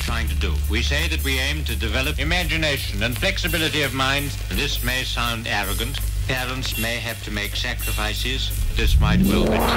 trying to do? We say that we aim to develop imagination and flexibility of mind. This may sound arrogant. Parents may have to make sacrifices. This might well be true.